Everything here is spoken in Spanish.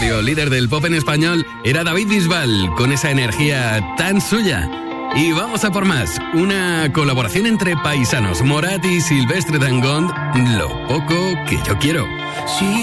radio, líder del pop en español, era David Bisbal, con esa energía tan suya. Y vamos a por más, una colaboración entre paisanos, Morat y Silvestre Dangond, Lo poco que yo quiero. Sí.